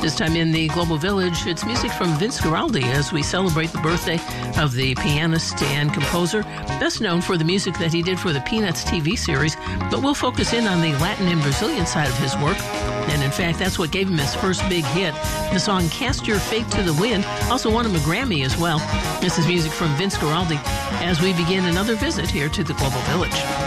This time in the Global Village, it's music from Vince Guaraldi as we celebrate the birthday of the pianist and composer, best known for the music that he did for the Peanuts TV series, but we'll focus in on the Latin and Brazilian side of his work. And in fact, that's what gave him his first big hit. The song Cast Your Fate to the Wind also won him a Grammy as well. This is music from Vince Guaraldi as we begin another visit here to the Global Village.